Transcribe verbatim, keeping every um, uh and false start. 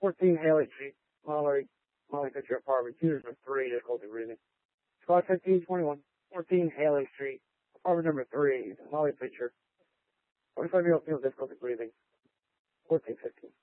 fourteen Haley Street, Molly, Molly Pitcher Apartment, unit number three, difficulty breathing. Squad fifteen twenty-one, fourteen Haley Street, apartment number three, Molly Pitcher. forty-five year old female, difficulty breathing. fourteen fifteen.